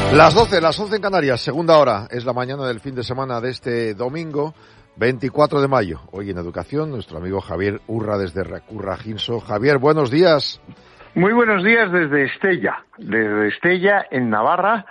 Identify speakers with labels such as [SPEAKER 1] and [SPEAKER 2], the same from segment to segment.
[SPEAKER 1] Las 12, las 11 en Canarias, segunda hora, es la mañana del fin de semana de este domingo, 24 de mayo. Hoy en Educación, nuestro amigo Javier Urra desde Recurra Ginso. Javier, buenos días.
[SPEAKER 2] Muy buenos días desde Estella, en Navarra,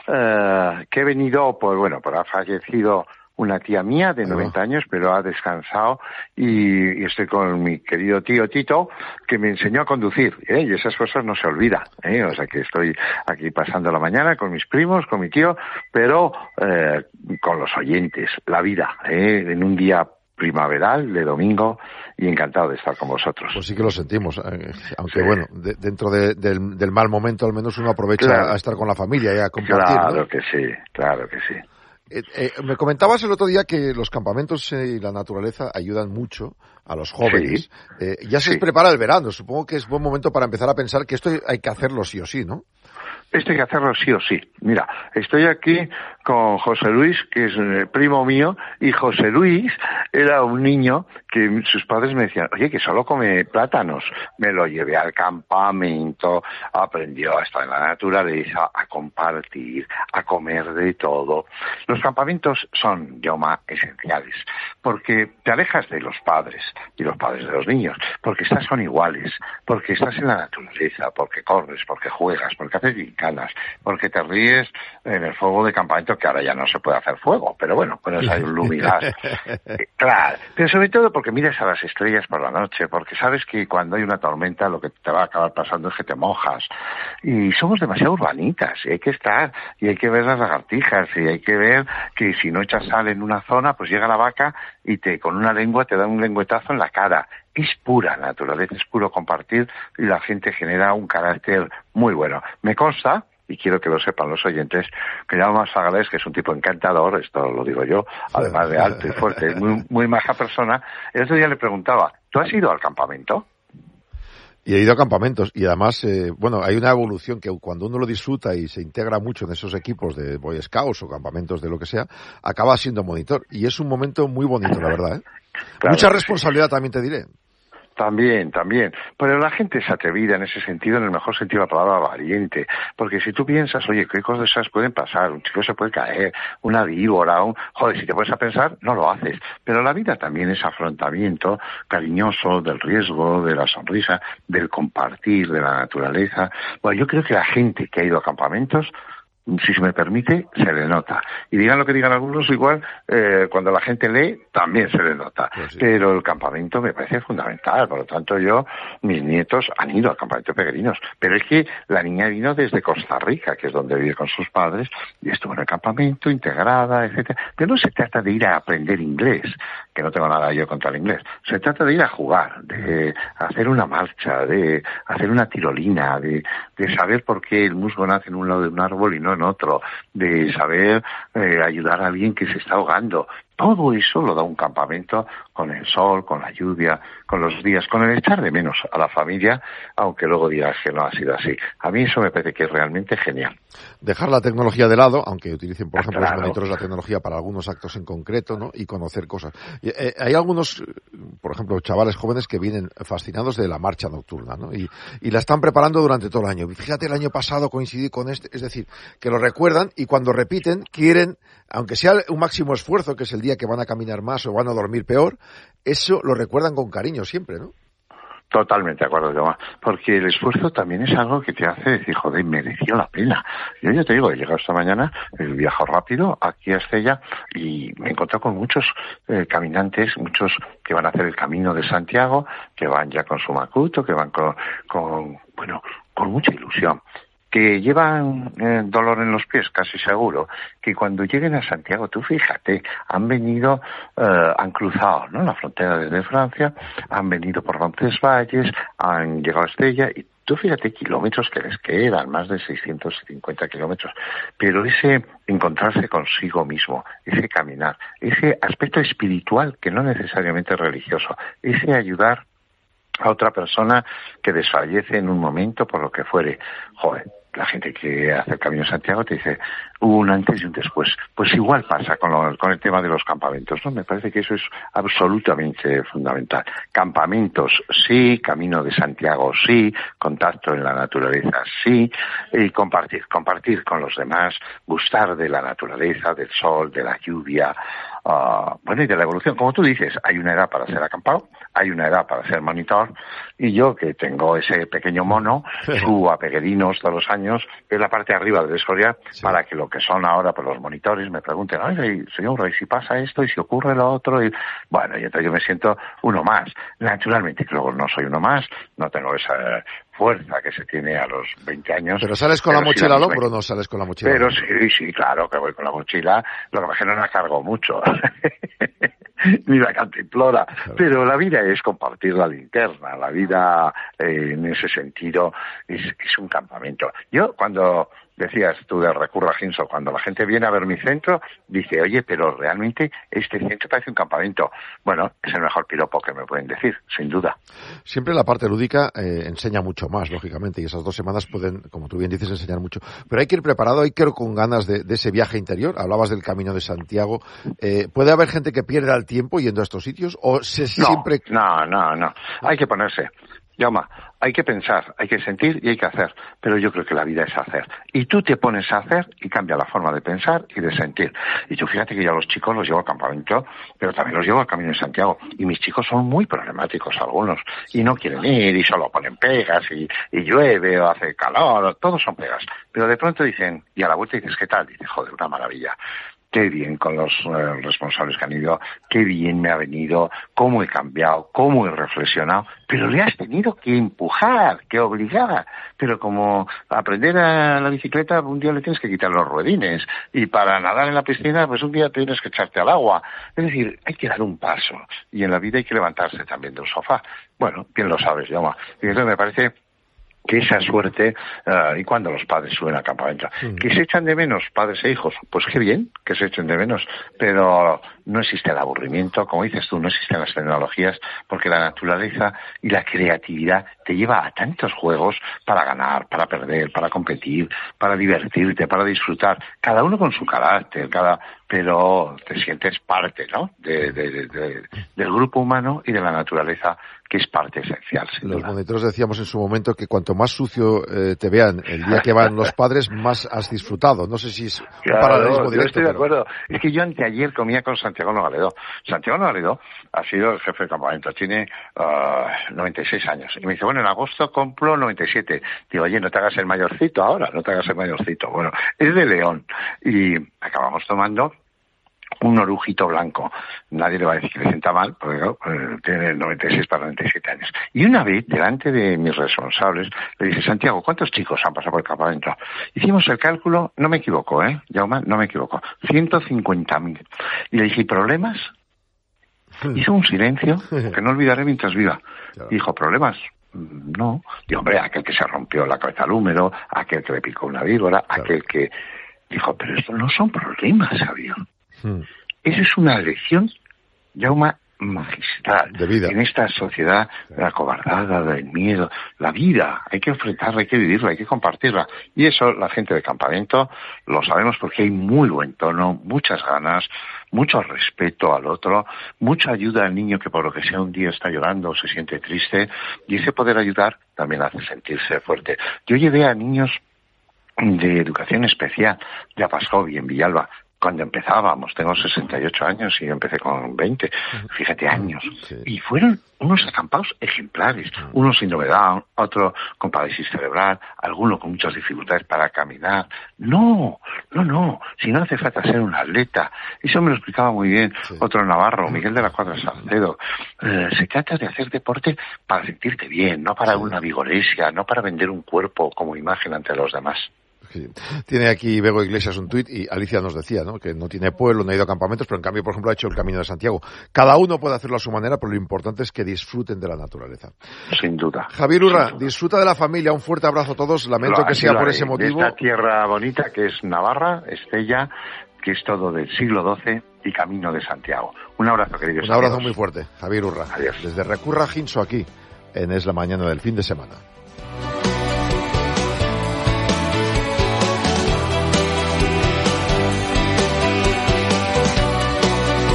[SPEAKER 2] que he venido, pues ha fallecido una tía mía de 90 años, pero ha descansado y estoy con mi querido tío Tito, que me enseñó a conducir, y esas cosas no se olvidan, o sea que estoy aquí pasando la mañana con mis primos, con mi tío, pero con los oyentes, la vida, en un día primaveral de domingo, y encantado de estar con vosotros.
[SPEAKER 1] Pues sí que lo sentimos, aunque sí. Dentro del mal momento al menos uno aprovecha a estar con la familia y a compartir.
[SPEAKER 2] Claro que sí.
[SPEAKER 1] Me comentabas el otro día que los campamentos y la naturaleza ayudan mucho a los jóvenes. Sí. Ya se prepara el verano, supongo que es buen momento para empezar a pensar que esto hay que hacerlo sí o sí, ¿no?
[SPEAKER 2] Esto hay que hacerlo sí o sí. Mira, estoy aquí con José Luis, que es primo mío, y José Luis era un niño que sus padres me decían, oye, que solo come plátanos. Me lo llevé al campamento, aprendió a estar en la naturaleza, a compartir, a comer de todo. Los campamentos son, Jaume, esenciales, porque te alejas de los padres y los padres de los niños, porque estás con iguales, porque estás en la naturaleza, porque corres, porque juegas, porque haces gincanas, porque te ríes en el fuego de campamento, que ahora ya no se puede hacer fuego, pero bueno, pues hay un luminar. Claro, pero sobre todo porque miras a las estrellas por la noche, porque sabes que cuando hay una tormenta lo que te va a acabar pasando es que te mojas. Y somos demasiado urbanitas, y hay que estar, y hay que ver las lagartijas, y hay que ver que si no echas sal en una zona, pues llega la vaca y con una lengua te da un lengüetazo en la cara. Es pura naturaleza, es puro compartir, y la gente genera un carácter muy bueno. Me consta, y quiero que lo sepan los oyentes, que Jaume Sagalés, que es un tipo encantador, esto lo digo yo, además de alto y fuerte, es muy maja persona. El otro día le preguntaba, ¿tú has ido al campamento?
[SPEAKER 1] Y he ido a campamentos, y además, hay una evolución que cuando uno lo disfruta y se integra mucho en esos equipos de Boy Scouts o campamentos de lo que sea, acaba siendo monitor. Y es un momento muy bonito, la verdad, Claro, mucha responsabilidad, también te diré.
[SPEAKER 2] También. Pero la gente es atrevida en ese sentido, en el mejor sentido de la palabra, valiente. Porque si tú piensas, oye, ¿qué cosas esas pueden pasar? Un chico se puede caer, una víbora, si te pones a pensar, no lo haces. Pero la vida también es afrontamiento cariñoso del riesgo, de la sonrisa, del compartir, de la naturaleza. Bueno, yo creo que la gente que ha ido a campamentos, si se me permite, se le nota. Y digan lo que digan algunos, igual, cuando la gente lee, también se le nota. Pues sí. Pero el campamento me parece fundamental. Por lo tanto, mis nietos han ido al campamento Peregrinos. Pero es que la niña vino desde Costa Rica, que es donde vive con sus padres, y estuvo en el campamento, integrada, etcétera. Pero no se trata de ir a aprender inglés, que no tengo nada yo contra el inglés. Se trata de ir a jugar, de hacer una marcha, de hacer una tirolina, de saber por qué el musgo nace en un lado de un árbol y no en otro, de saber ayudar a alguien que se está ahogando. Todo eso lo da un campamento, con el sol, con la lluvia, con los días, con el echar de menos a la familia, aunque luego digas que no ha sido así. A mí eso me parece que es realmente genial.
[SPEAKER 1] Dejar la tecnología de lado, aunque utilicen, por ejemplo, los monitores la tecnología para algunos actos en concreto, ¿no? Y conocer cosas. Hay algunos, por ejemplo, chavales jóvenes que vienen fascinados de la marcha nocturna, ¿no? Y la están preparando durante todo el año. Fíjate, el año pasado coincidí con es decir, que lo recuerdan y cuando repiten quieren, aunque sea un máximo esfuerzo, que es el día que van a caminar más o van a dormir peor, eso lo recuerdan con cariño siempre, ¿no?
[SPEAKER 2] Totalmente de acuerdo, Jaume, porque el esfuerzo también es algo que te hace decir, joder, mereció la pena. Yo ya te digo, he llegado esta mañana, he viajado rápido aquí a Estella y me he encontrado con muchos caminantes, muchos que van a hacer el Camino de Santiago, que van ya con su macuto, que van con mucha ilusión, que llevan dolor en los pies, casi seguro, que cuando lleguen a Santiago, tú fíjate, han venido, han cruzado, ¿no?, la frontera desde Francia, han venido por Roncesvalles, han llegado a Estella, y tú fíjate kilómetros que les quedan, más de 650 kilómetros, pero ese encontrarse consigo mismo, ese caminar, ese aspecto espiritual que no necesariamente es religioso, ese ayudar a otra persona que desfallece en un momento por lo que fuere, joder, la gente que hace el Camino de Santiago te dice, hubo un antes y un después. Pues igual pasa con el tema de los campamentos, ¿no? Me parece que eso es absolutamente fundamental. Campamentos, sí, Camino de Santiago, sí, contacto en la naturaleza, sí, y compartir con los demás, gustar de la naturaleza, del sol, de la lluvia, bueno, y de la evolución. Como tú dices, hay una edad para ser acampado, hay una edad para ser monitor, y yo que tengo ese pequeño mono, subo a Peregrinos todos los años, en la parte de arriba del Escorial, para que lo que son ahora pues los monitores me pregunten, oye, señor, ¿y si pasa esto? ¿Y si ocurre lo otro? Y bueno, y entonces yo me siento uno más. Naturalmente, que luego no soy uno más, no tengo esa fuerza que se tiene a los 20 años.
[SPEAKER 1] ¿Pero sales con la mochila al hombro o no sales con la mochila?
[SPEAKER 2] Pero sí, claro que voy con la mochila, lo que pasa es que no la cargo mucho. Ni la cantimplora, claro. Pero la vida es compartir la linterna, la vida en ese sentido es un campamento. Yo cuando decías tú de Recurra Ginso, cuando la gente viene a ver mi centro, dice, oye, pero realmente este centro parece un campamento. Bueno, es el mejor piropo que me pueden decir, sin duda.
[SPEAKER 1] Siempre la parte lúdica enseña mucho más, lógicamente, y esas 2 semanas pueden, como tú bien dices, enseñar mucho. Pero hay que ir preparado, hay que ir con ganas de ese viaje interior. Hablabas del Camino de Santiago. ¿Puede haber gente que pierda el tiempo yendo a estos sitios? ¿O siempre...?
[SPEAKER 2] No. Hay que ponerse. Jaume, hay que pensar, hay que sentir y hay que hacer, pero yo creo que la vida es hacer. Y tú te pones a hacer y cambia la forma de pensar y de sentir. Y tú fíjate que yo a los chicos los llevo al campamento, pero también los llevo al Camino de Santiago. Y mis chicos son muy problemáticos algunos, y no quieren ir, y solo ponen pegas, y llueve, o hace calor, todos son pegas. Pero de pronto dicen, y a la vuelta dices, ¿qué tal? Dices, joder, una maravilla. Qué bien con los responsables que han ido, qué bien me ha venido, cómo he cambiado, cómo he reflexionado, pero le has tenido que empujar, que obligar. Pero como aprender a la bicicleta, un día le tienes que quitar los ruedines, y para nadar en la piscina, pues un día tienes que echarte al agua. Es decir, hay que dar un paso, y en la vida hay que levantarse también del sofá. Bueno, bien lo sabes, Jaume. Y entonces me parece que esa suerte, y cuando los padres suben al campamento, que se echan de menos padres e hijos, pues qué bien que se echen de menos, pero no existe el aburrimiento, como dices tú, no existen las tecnologías, porque la naturaleza y la creatividad te lleva a tantos juegos para ganar, para perder, para competir, para divertirte, para disfrutar, cada uno con su carácter, pero te sientes parte, ¿no?, del grupo humano y de la naturaleza, que es parte esencial.
[SPEAKER 1] Los monitores decíamos en su momento que cuanto más sucio te vean el día que van los padres, más has disfrutado. No sé si es un paralelismo directo.
[SPEAKER 2] Yo estoy de acuerdo. Es que yo anteayer comía con Santiago Nogaledo. Santiago Nogaledo ha sido el jefe de campamento, tiene 96 años. Y me dice, bueno, en agosto compro 97. Digo, oye, no te hagas el mayorcito ahora, no te hagas el mayorcito. Bueno, es de León. Y acabamos tomando un orujito blanco. Nadie le va a decir que le sienta mal, porque tiene 96 para 97 años. Y una vez, delante de mis responsables, le dice, Santiago, ¿cuántos chicos han pasado por el campamento? Hicimos el cálculo, no me equivoco, Jaume, no me equivoco, 150.000. Y le dije, ¿y problemas? Hizo un silencio que no olvidaré mientras viva. Claro. Dijo, ¿problemas? No. Digo, hombre, aquel que se rompió la cabeza al húmero, aquel que le picó una víbora, claro. Aquel que... Dijo, pero esto no son problemas, Javier. Eso es una lección, Jaume, magistral.
[SPEAKER 1] De vida.
[SPEAKER 2] En esta sociedad acobardada, del miedo, la vida, hay que enfrentarla, hay que vivirla, hay que compartirla. Y eso la gente de campamento lo sabemos porque hay muy buen tono, muchas ganas, mucho respeto al otro, mucha ayuda al niño que por lo que sea un día está llorando o se siente triste, y ese poder ayudar también hace sentirse fuerte. Yo llevé a niños de educación especial de Apascovi, en Villalba, cuando empezábamos. Tengo 68 años y yo empecé con 20, fíjate, años. Sí. Y fueron unos acampados ejemplares, uno sin novedad, otro con parálisis cerebral, alguno con muchas dificultades para caminar. No, si no hace falta ser un atleta. Eso me lo explicaba muy bien otro navarro, Miguel de la Cuadra Salcedo. Se trata de hacer deporte para sentirte bien, no para una vigoresia, no para vender un cuerpo como imagen ante los demás.
[SPEAKER 1] Sí. Tiene aquí Bego Iglesias un tuit y Alicia nos decía, ¿no?, que no tiene pueblo, no ha ido a campamentos, pero en cambio, por ejemplo, ha hecho el Camino de Santiago. Cada uno puede hacerlo a su manera, pero lo importante es que disfruten de la naturaleza.
[SPEAKER 2] Sin duda.
[SPEAKER 1] Javier Urra, disfruta de la familia, un fuerte abrazo a todos, lamento que sea por ese motivo.
[SPEAKER 2] De esta tierra bonita que es Navarra, Estella, que es todo del siglo XII y Camino de Santiago. Un abrazo, queridos.
[SPEAKER 1] Un abrazo muy fuerte, Javier Urra.
[SPEAKER 2] Adiós.
[SPEAKER 1] Desde Recurra Ginso, aquí, en Es la Mañana del Fin de Semana.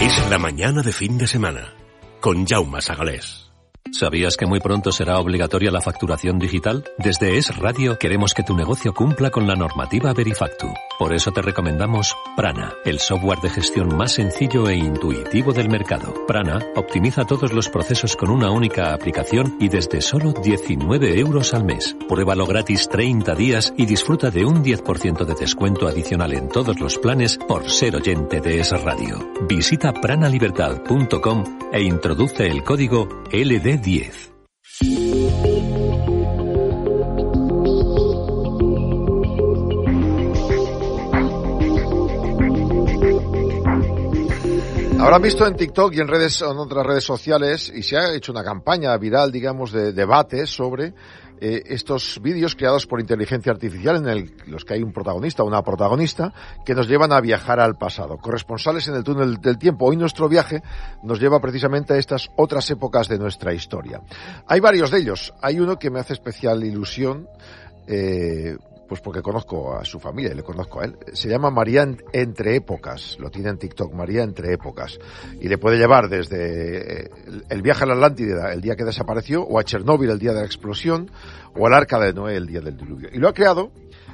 [SPEAKER 3] Es la mañana de fin de semana, con Jaume Sagalés.
[SPEAKER 4] ¿Sabías que muy pronto será obligatoria la facturación digital? Desde Es Radio queremos que tu negocio cumpla con la normativa Verifactu. Por eso te recomendamos Prana, el software de gestión más sencillo e intuitivo del mercado. Prana optimiza todos los procesos con una única aplicación y desde solo 19 euros al mes. Pruébalo gratis 30 días y disfruta de un 10% de descuento adicional en todos los planes por ser oyente de Es Radio. Visita pranalibertad.com e introduce el código LD10.
[SPEAKER 1] Habrán visto en TikTok y en otras redes sociales, y se ha hecho una campaña viral, digamos, de debate sobre estos vídeos creados por inteligencia artificial en los que hay un protagonista o una protagonista que nos llevan a viajar al pasado. Corresponsales en el túnel del tiempo. Hoy nuestro viaje nos lleva precisamente a estas otras épocas de nuestra historia. Hay varios de ellos. Hay uno que me hace especial ilusión, pues porque conozco a su familia y le conozco a él. Se llama María Entre Épocas. Lo tiene en TikTok, María Entre Épocas. Y le puede llevar desde el viaje a la Atlántida, el día que desapareció, o a Chernóbil, el día de la explosión, o al Arca de Noé, el día del diluvio. Y lo ha creado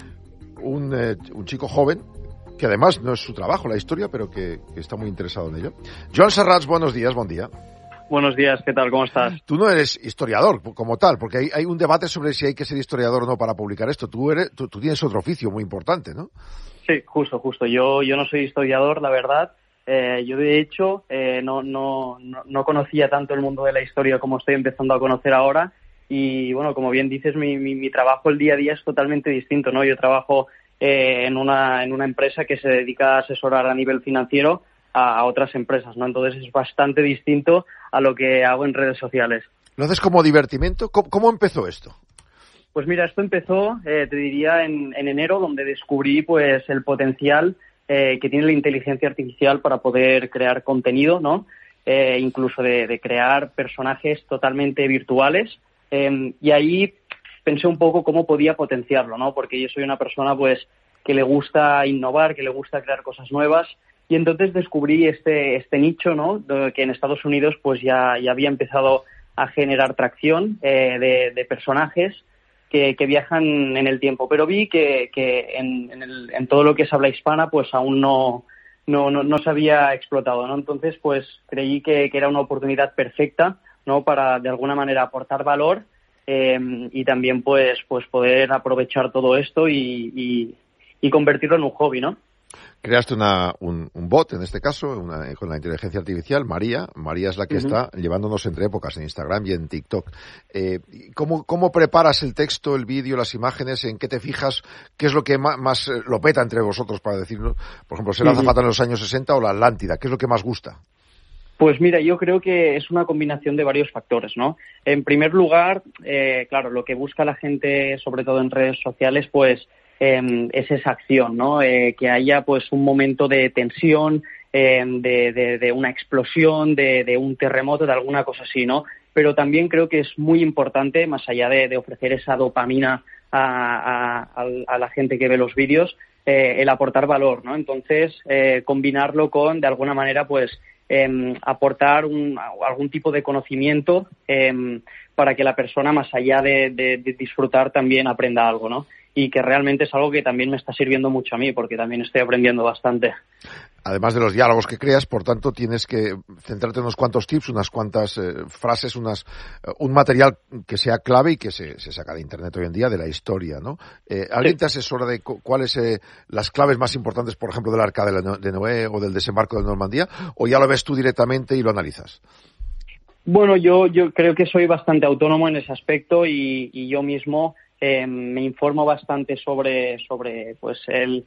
[SPEAKER 1] un chico joven, que además no es su trabajo la historia, pero que está muy interesado en ello. Joan Serrats, buenos días, buen día.
[SPEAKER 5] Buenos días, ¿qué tal? ¿Cómo estás?
[SPEAKER 1] Tú no eres historiador como tal, porque hay un debate sobre si hay que ser historiador o no para publicar esto. Tú tienes otro oficio muy importante, ¿no?
[SPEAKER 5] Sí, justo. Yo no soy historiador, la verdad. Yo, de hecho, no conocía tanto el mundo de la historia como estoy empezando a conocer ahora. Y, bueno, como bien dices, mi trabajo el día a día es totalmente distinto, ¿no? Yo trabajo en una empresa que se dedica a asesorar a nivel financiero a otras empresas, ¿no? Entonces es bastante distinto a lo que hago en redes sociales.
[SPEAKER 1] ¿Lo haces como divertimento? ¿Cómo empezó esto?
[SPEAKER 5] Pues mira, esto empezó, te diría, en enero, donde descubrí pues el potencial que tiene la inteligencia artificial para poder crear contenido, ¿no? Incluso de crear personajes totalmente virtuales. Y ahí pensé un poco cómo podía potenciarlo, ¿no? Porque yo soy una persona pues que le gusta innovar, que le gusta crear cosas nuevas. Y entonces descubrí este nicho, ¿no? Que en Estados Unidos pues ya había empezado a generar tracción de personajes que viajan en el tiempo. Pero vi que en todo lo que es habla hispana pues aún no se había explotado, ¿no? Entonces pues creí que era una oportunidad perfecta, ¿no? Para de alguna manera aportar valor y también pues poder aprovechar todo esto y convertirlo en un hobby, ¿no?
[SPEAKER 1] Creaste un bot, en este caso, con la inteligencia artificial, María. María es la que está llevándonos entre épocas en Instagram y en TikTok. ¿Cómo preparas el texto, el vídeo, las imágenes? ¿En qué te fijas? ¿Qué es lo que más lo peta entre vosotros, para decirlo? Por ejemplo, ¿será Azafata en los años 60 o la Atlántida? ¿Qué es lo que más gusta?
[SPEAKER 5] Pues mira, yo creo que es una combinación de varios factores, ¿no? En primer lugar, claro, lo que busca la gente, sobre todo en redes sociales, pues es esa acción, ¿no? Que haya pues un momento de tensión, de una explosión, de un terremoto, de alguna cosa así, ¿no? Pero también creo que es muy importante, más allá de ofrecer esa dopamina a la gente que ve los vídeos, el aportar valor, ¿no? Entonces, combinarlo con, de alguna manera, pues aportar algún tipo de conocimiento para que la persona, más allá de disfrutar, también aprenda algo, ¿no? Y que realmente es algo que también me está sirviendo mucho a mí, porque también estoy aprendiendo bastante. Además de los diálogos que creas, por tanto, tienes que centrarte en unos cuantos tips, unas cuantas frases, un material que sea clave y que se saca de Internet hoy en día, de la historia, ¿no? ¿Alguien te asesora de cuáles las claves más importantes, por ejemplo, del Arca de Noé o del desembarco de Normandía, o ya lo ves tú directamente y lo analizas? Bueno, yo creo que soy bastante autónomo en ese aspecto y yo mismo me informo bastante sobre pues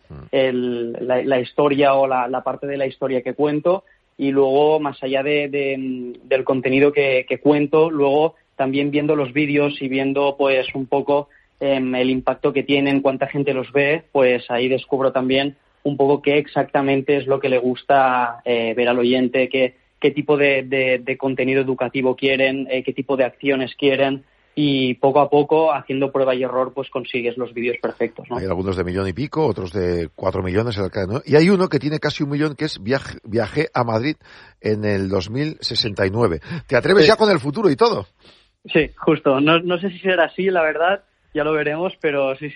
[SPEAKER 5] la historia o la parte de la historia que cuento, y luego, más allá del contenido que cuento, luego también viendo los vídeos y viendo pues un poco el impacto que tienen, cuánta gente los ve, pues ahí descubro también un poco qué exactamente es lo que le gusta ver al oyente, qué tipo de contenido educativo quieren, qué tipo de acciones quieren. y poco a poco, haciendo prueba y error, pues consigues los vídeos perfectos, ¿no?
[SPEAKER 1] Hay algunos de 1,5 millones, otros de 4 millones, ¿no? Y hay uno que tiene casi 1 millón, que es Viajé a Madrid en el 2069. ¿Te atreves ya con el futuro y todo?
[SPEAKER 5] Sí, justo. No sé si será así, la verdad, ya lo veremos, pero sí.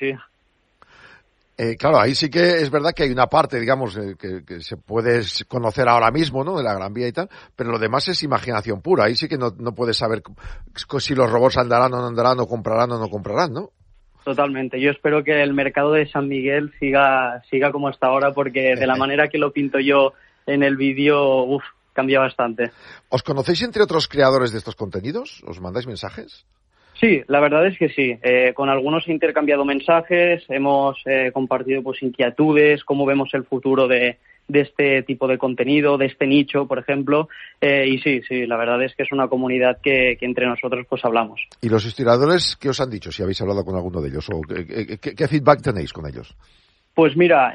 [SPEAKER 1] Claro, ahí sí que es verdad que hay una parte, digamos, que se puede conocer ahora mismo, ¿no?, de la Gran Vía y tal, pero lo demás es imaginación pura. Ahí sí que no puedes saber si los robots andarán o no andarán, o comprarán o no comprarán, ¿no?
[SPEAKER 5] Totalmente. Yo espero que el mercado de San Miguel siga como hasta ahora, porque de la manera que lo pinto yo en el vídeo, cambia bastante.
[SPEAKER 1] ¿Os conocéis entre otros creadores de estos contenidos? ¿Os mandáis mensajes?
[SPEAKER 5] Sí, la verdad es que sí. Con algunos he intercambiado mensajes, hemos compartido pues inquietudes, cómo vemos el futuro de este tipo de contenido, de este nicho, por ejemplo. Y sí, la verdad es que es una comunidad que entre nosotros pues hablamos.
[SPEAKER 1] ¿Y los historiadores qué os han dicho, si habéis hablado con alguno de ellos? ¿O qué feedback tenéis con ellos?
[SPEAKER 5] Pues mira,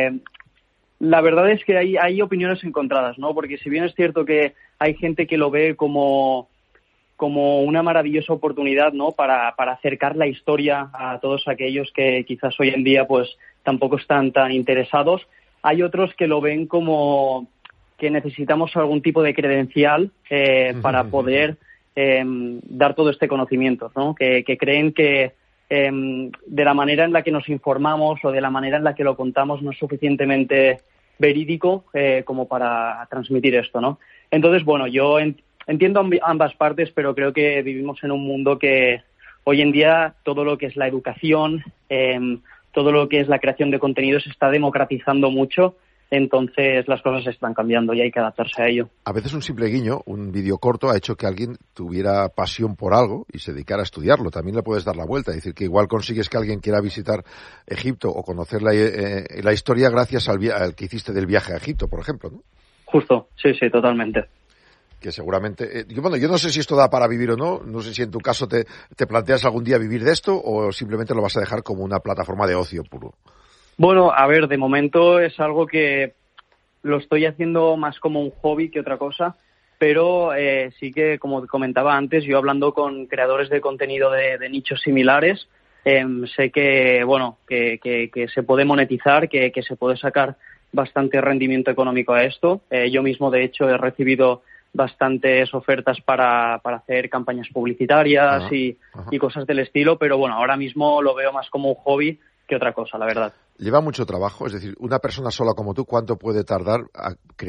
[SPEAKER 5] la verdad es que hay opiniones encontradas, ¿no? Porque si bien es cierto que hay gente que lo ve como una maravillosa oportunidad, ¿no?, para acercar la historia a todos aquellos que quizás hoy en día pues tampoco están tan interesados. Hay otros que lo ven como que necesitamos algún tipo de credencial para poder dar todo este conocimiento, ¿no? Que creen que de la manera en la que nos informamos o de la manera en la que lo contamos no es suficientemente verídico como para transmitir esto, ¿no? Entonces, bueno, yo entiendo ambas partes, pero creo que vivimos en un mundo que hoy en día todo lo que es la educación, todo lo que es la creación de contenidos se está democratizando mucho, entonces las cosas están cambiando y hay que adaptarse a ello.
[SPEAKER 1] A veces un simple guiño, un vídeo corto, ha hecho que alguien tuviera pasión por algo y se dedicara a estudiarlo. También le puedes dar la vuelta, es decir, que igual consigues que alguien quiera visitar Egipto o conocer la historia gracias al que hiciste del viaje a Egipto, por ejemplo, ¿no?
[SPEAKER 5] Justo, sí, totalmente.
[SPEAKER 1] Que seguramente, yo no sé si esto da para vivir o no sé si en tu caso te planteas algún día vivir de esto o simplemente lo vas a dejar como una plataforma de ocio puro.
[SPEAKER 5] Bueno, a ver, de momento es algo que lo estoy haciendo más como un hobby que otra cosa, pero sí que, como comentaba antes, yo hablando con creadores de contenido de nichos similares, sé que, bueno, que se puede monetizar, que se puede sacar bastante rendimiento económico a esto. Yo mismo, de hecho, he recibido bastantes ofertas para hacer campañas publicitarias y cosas del estilo, pero bueno, ahora mismo lo veo más como un hobby que otra cosa, la verdad.
[SPEAKER 1] Lleva mucho trabajo, es decir, una persona sola como tú, ¿cuánto puede tardar a